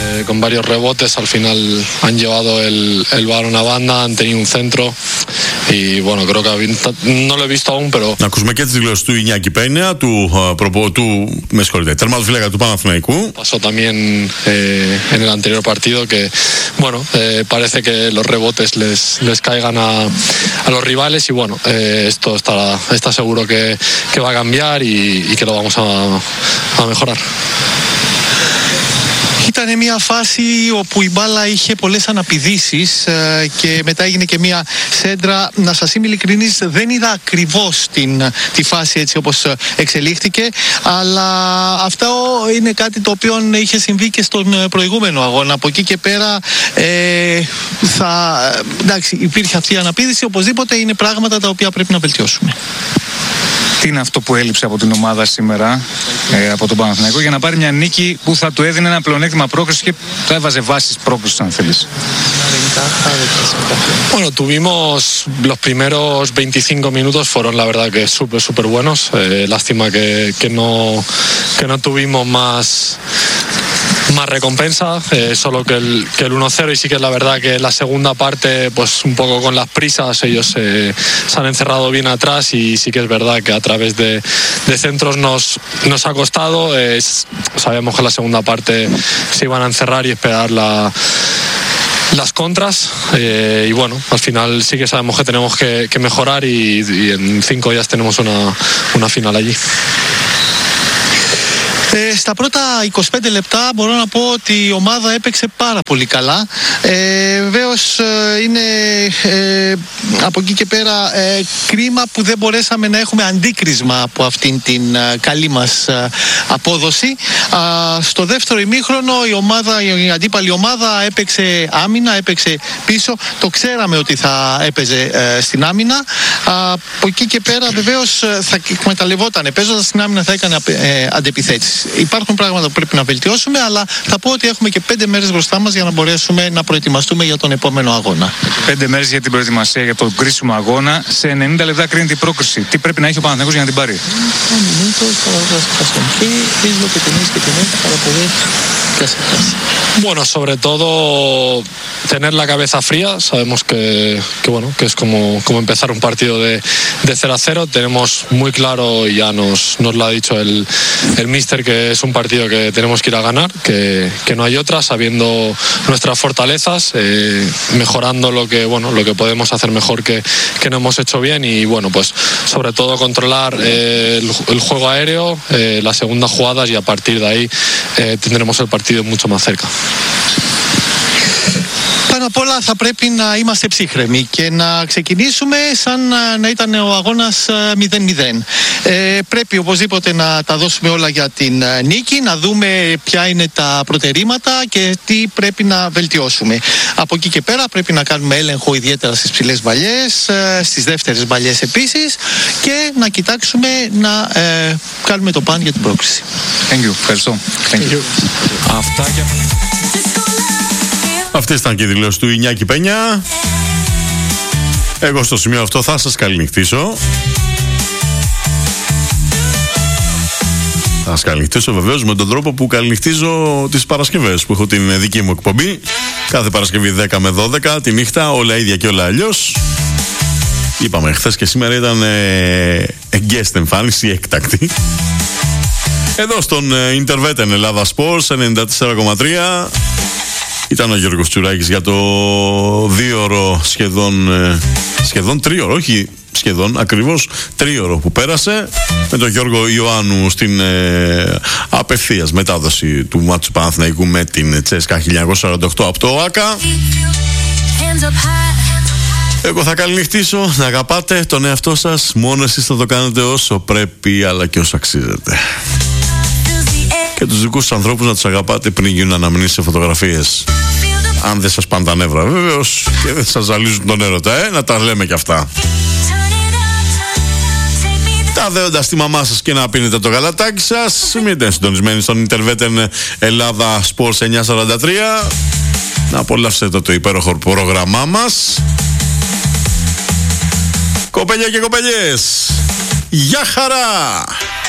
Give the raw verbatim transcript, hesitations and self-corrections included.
eh, con varios rebotes, al final han llevado el, el balón a banda, han tenido un centro y bueno, creo que no lo he visto aún, pero... Να ακούσουμε και τις δηλώσεις του Ινιάκη Πένια, του, προπο, του, με συγχωρείτε, τερματοφύλακα του Παναθηναϊκού. Pasó también eh, en el anterior partido que, bueno, eh, parece que los rebotes les, les caigan a, a los rivales y bueno, eh, esto está, está seguro que, que va a cambiar y, y que lo vamos a, a mejorar. Ήταν μια φάση όπου η μπάλα είχε πολλές αναπηδήσεις και μετά έγινε και μια σέντρα. Να σας είμαι ειλικρινής, δεν είδα ακριβώς την, τη φάση έτσι όπως εξελίχθηκε, αλλά αυτό είναι κάτι το οποίο είχε συμβεί και στον προηγούμενο αγώνα. Από εκεί και πέρα ε, θα, εντάξει, υπήρχε αυτή η αναπήδηση, οπωσδήποτε είναι πράγματα τα οποία πρέπει να βελτιώσουμε. Τι είναι αυτό που έλειψε από την ομάδα σήμερα, ε, από τον Παναθηναϊκό, για να πάρει μια νίκη που θα του έδινε ένα πλεονέκτημα πρόκρισης και θα έβαζε βάσεις πρόκρισης, αν θέλεις? Bueno, tuvimos los primeros veinticinco minutos, fueron la verdad que súper, súper buenos. Eh, lástima que, que, no, que no tuvimos más... más recompensa, eh, solo que el, que el uno cero, y sí que es la verdad que la segunda parte, pues un poco con las prisas, ellos eh, se han encerrado bien atrás y sí que es verdad que a través de, de centros nos, nos ha costado. Eh, sabemos que la segunda parte se iban a encerrar y esperar la, las contras eh, y bueno, al final sí que sabemos que tenemos que, que mejorar y, y en cinco días tenemos una, una final allí. Ε, στα πρώτα είκοσι πέντε λεπτά μπορώ να πω ότι η ομάδα έπαιξε πάρα πολύ καλά. Ε, βεβαίως ε, είναι ε, από εκεί και πέρα ε, κρίμα που δεν μπορέσαμε να έχουμε αντίκρισμα από αυτήν την ε, καλή μας ε, απόδοση. Α, στο δεύτερο ημίχρονο η, ομάδα, η αντίπαλη ομάδα έπαιξε άμυνα, έπαιξε πίσω. Το ξέραμε ότι θα έπαιζε ε, στην άμυνα. Α, από εκεί και πέρα βεβαίως θα εκμεταλλευόταν. Παίζοντας στην άμυνα θα έκανε ε, αντεπιθέσεις. Υπάρχουν πράγματα που πρέπει να βελτιώσουμε, αλλά θα πω ότι έχουμε και πέντε μέρες μπροστά μας για να μπορέσουμε να προετοιμαστούμε για τον επόμενο αγώνα. Πέντε μέρες για την προετοιμασία για τον κρίσιμο αγώνα. Σε ενενήντα λεπτά κρίνεται η πρόκριση. Τι πρέπει να έχει ο Παναθηναϊκός για να την πάρει? Bueno, sobre todo tener la cabeza fría. Sabemos que, que bueno, que es como, como empezar un partido de, de cero a cero. Tenemos muy claro, y ya nos, nos lo ha dicho el, el míster, que es un partido que tenemos que ir a ganar, que, que no hay otra, sabiendo nuestras fortalezas, eh, mejorando lo que, bueno, lo que podemos hacer mejor que, que no hemos hecho bien, y bueno, pues sobre todo controlar eh, el, el juego aéreo, eh, las segundas jugadas, y a partir de ahí eh, tendremos el partido mucho más cerca. Πάνω απ' όλα θα πρέπει να είμαστε ψύχρεμοι και να ξεκινήσουμε σαν να ήταν ο αγώνας μηδέν μηδέν. Ε, πρέπει οπωσδήποτε να τα δώσουμε όλα για την νίκη, να δούμε ποια είναι τα προτερήματα και τι πρέπει να βελτιώσουμε. Από εκεί και πέρα πρέπει να κάνουμε έλεγχο ιδιαίτερα στις ψηλές μπαλιές, στις δεύτερες μπαλιές επίσης, και να κοιτάξουμε να ε, κάνουμε το παν για την πρόκριση. Thank you. Ευχαριστώ. Thank you. Αυτά και... Αυτές ήταν και οι δηλώσεις του Ινιάκη Πένια. Εγώ στο σημείο αυτό θα σας καληνυχτήσω. Θα σας καληνυχτήσω βεβαίως με τον τρόπο που καληνυχτίζω τις Παρασκευές, που έχω την δική μου εκπομπή. Κάθε Παρασκευή δέκα με δώδεκα τη νύχτα, όλα ίδια και όλα αλλιώς. Είπαμε, χθες και σήμερα ήταν ε, guest εμφάνιση, έκτακτη. Εδώ στον ε, Interveten Ελλάδα Sports ενενήντα τέσσερα κόμμα τρία. Ήταν ο Γιώργος Τσουράκης για το δίωρο, σχεδόν, σχεδόν τρίωρο, όχι σχεδόν, ακριβώς τρίωρο που πέρασε, με τον Γιώργο Ιωάννου στην ε, απευθείας μετάδοση του μάτσου Παναθηναϊκού με την Τσέσκα χίλια εννιακόσια σαράντα οκτώ από το ΟΑΚΑ. Εγώ θα καληνυχτήσω, να αγαπάτε τον εαυτό σας, μόνο εσείς θα το κάνετε όσο πρέπει, αλλά και όσο αξίζετε. Και τους δικούς τους ανθρώπους να τους αγαπάτε πριν γίνουν αναμνήσεις σε φωτογραφίες. Αν δεν σας πάνε τα νεύρα βέβαιως και δεν σας ζαλίζουν τον έρωτα, ε, να τα λέμε κι αυτά. Τα δέοντα στη μαμά σας και να πίνετε το γαλατάκι σας. Μείνετε συντονισμένοι στον Interveten Ελλάδα Sports εννιακόσια σαράντα τρία. Να απολαύσετε το υπέροχο πρόγραμμά μας. Κοπέλια και κοπελιές, γεια χαρά!